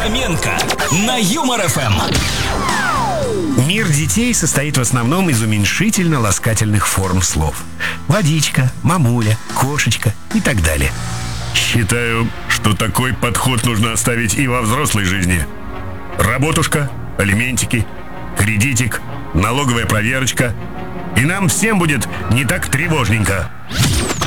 Хоменко на Юмор ФМ. Мир детей состоит в основном из уменьшительно-ласкательных форм слов. Водичка, мамуля, кошечка и так далее. Считаю, что такой подход нужно оставить и во взрослой жизни. Работушка, алиментики, кредитик, налоговая проверочка. И нам всем будет не так тревожненько.